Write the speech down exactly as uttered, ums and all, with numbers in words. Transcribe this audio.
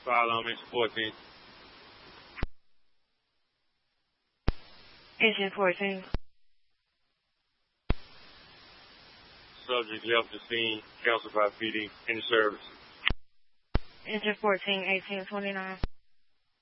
File on Engine fourteen. Engine fourteen. Subject left the scene. Counsel by P D. In the service. Engine fourteen, eighteen twenty-nine.